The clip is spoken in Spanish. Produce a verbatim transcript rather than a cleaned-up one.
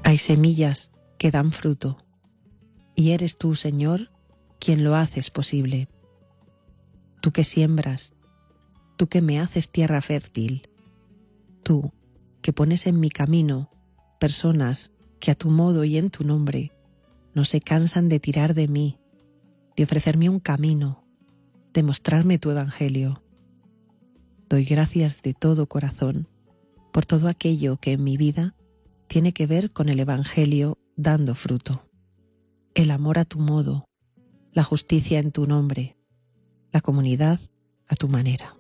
Hay semillas que dan fruto, y eres tú, Señor, quien lo haces posible. Tú que siembras, tú que me haces tierra fértil, tú que pones en mi camino personas que a tu modo y en tu nombre no se cansan de tirar de mí, de ofrecerme un camino, de mostrarme tu evangelio. Doy gracias de todo corazón por todo aquello que en mi vida tiene que ver con el evangelio dando fruto. El amor a tu modo, la justicia en tu nombre, la comunidad a tu manera.